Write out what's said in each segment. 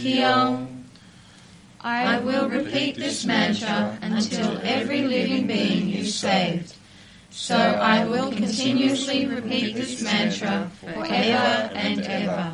Kyong. I will repeat this mantra until every living being is saved. So I will continuously repeat this mantra forever and ever.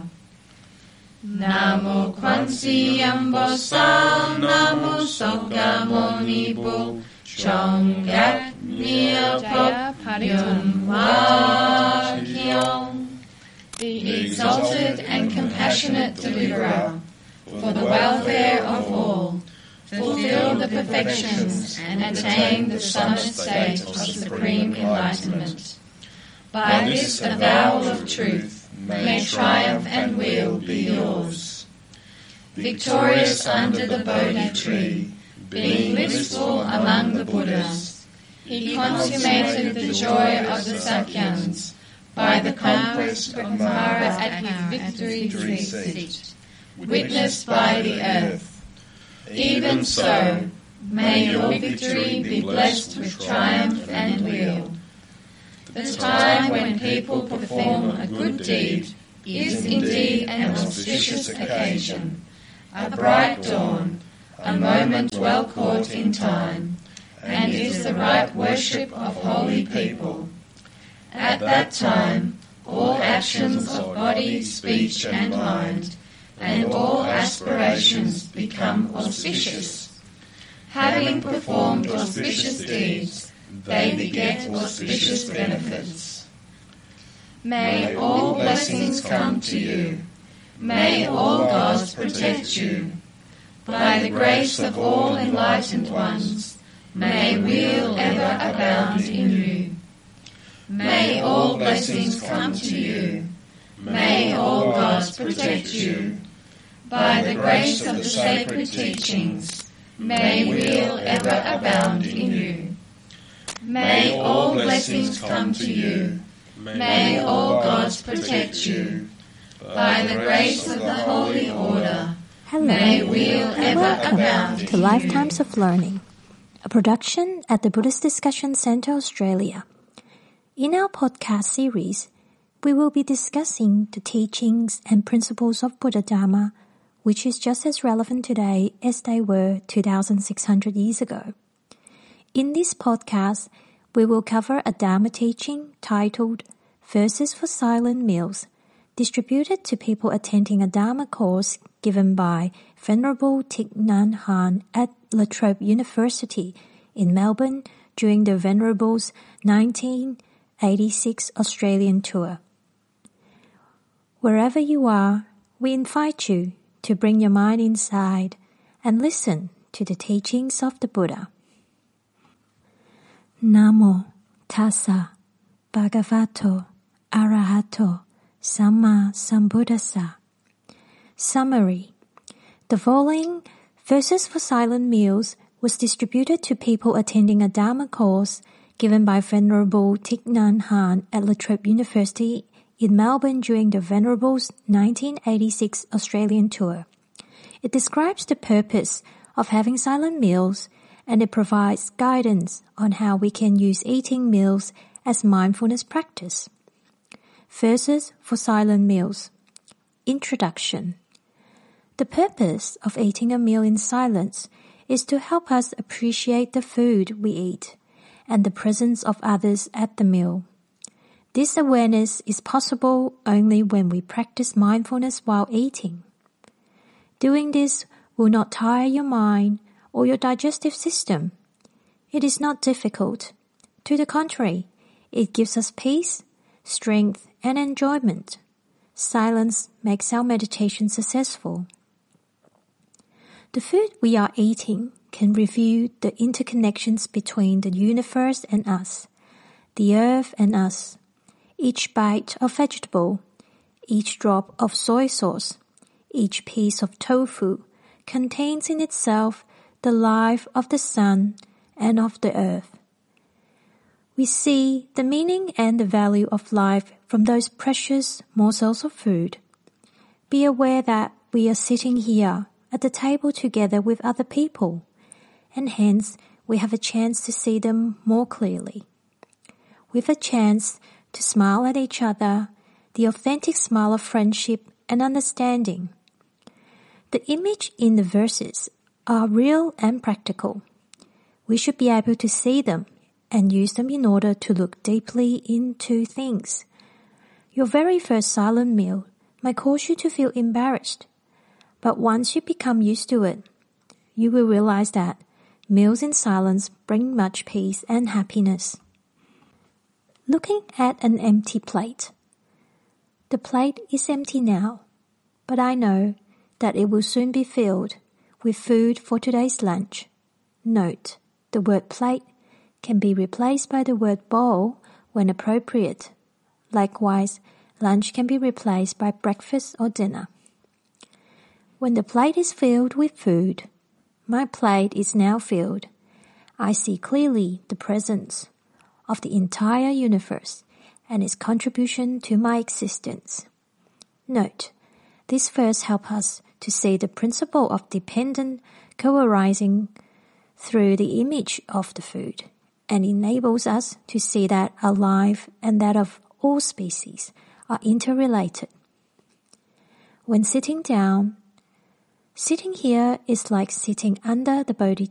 Namo Kwansi Ambosa, Namo Sogamoni Bu, Chongat Niapop Yun Wa Kyong. The exalted and compassionate deliverer, for the welfare of all, fulfill the perfections and attain the summit state of supreme enlightenment. By this avowal of truth, may triumph and will be yours. Victorious under the Bodhi tree, being blissful among the Buddhas, he consummated the joy of the Sakyans by the conquest of Mara at his victory seat, witnessed by the earth. Even so, may your victory be blessed with triumph and weal. The time when people perform a good deed is indeed an auspicious occasion, a bright dawn, a moment well caught in time, and is the right worship of holy people. At that time, all actions of body, speech and mind, and all aspirations become auspicious. Having performed auspicious deeds, they beget auspicious benefits. May all blessings come to you. May all gods protect you. By the grace of all enlightened ones, may weal ever abound in you. May all blessings come to you. May all gods protect you. By the grace of the sacred teachings, may weal ever abound in you. May all blessings come to you. May all gods protect you. By the grace of the Holy Order, may weal ever abound in you. To Lifetimes of Learning, a production at the Buddhist Discussion Centre Australia. In our podcast series, we will be discussing the teachings and principles of Buddha Dharma, which is just as relevant today as they were 2,600 years ago. In this podcast, we will cover a Dharma teaching titled Verses for Silent Meals, distributed to people attending a Dharma course given by Venerable Thich Nhat Hanh at La Trobe University in Melbourne during the Venerable's 1986 Australian tour. Wherever you are, we invite you to bring your mind inside and listen to the teachings of the Buddha. Namo Tassa Bhagavato Arahato Samma Sambuddhassa. Summary. The following Verses for Silent Meals was distributed to people attending a Dharma course given by Venerable Thich Nhat Hanh at La Trobe University in Melbourne during the Venerable's 1986 Australian tour. It describes the purpose of having silent meals, and it provides guidance on how we can use eating meals as mindfulness practice. Verses for Silent Meals. Introduction. The purpose of eating a meal in silence is to help us appreciate the food we eat and the presence of others at the meal. This awareness is possible only when we practice mindfulness while eating. Doing this will not tire your mind or your digestive system. It is not difficult. To the contrary, it gives us peace, strength, and enjoyment. Silence makes our meditation successful. The food we are eating can reveal the interconnections between the universe and us, the earth and us. Each bite of vegetable, each drop of soy sauce, each piece of tofu contains in itself the life of the sun and of the earth. We see the meaning and the value of life from those precious morsels of food. Be aware that we are sitting here at the table together with other people, and hence we have a chance to see them more clearly. With a chance to smile at each other, the authentic smile of friendship and understanding. The image in the verses are real and practical. We should be able to see them and use them in order to look deeply into things. Your very first silent meal might cause you to feel embarrassed, but once you become used to it, you will realize that meals in silence bring much peace and happiness. Looking at an empty plate. The plate is empty now, but I know that it will soon be filled with food for today's lunch. Note, the word plate can be replaced by the word bowl when appropriate. Likewise, lunch can be replaced by breakfast or dinner. When the plate is filled with food, my plate is now filled. I see clearly the presence of the entire universe and its contribution to my existence. Note, this verse helps us to see the principle of dependent co-arising through the image of the food, and enables us to see that our life and that of all species are interrelated. When sitting down, sitting here is like sitting under the Bodhi